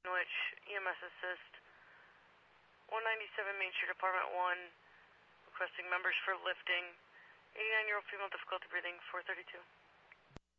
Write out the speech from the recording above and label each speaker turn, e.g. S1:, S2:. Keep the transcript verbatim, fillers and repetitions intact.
S1: Which E M S assist. one ninety-seven Main Street, Apartment one, requesting members for lifting. eighty-nine-year-old female, difficulty breathing, four thirty-two.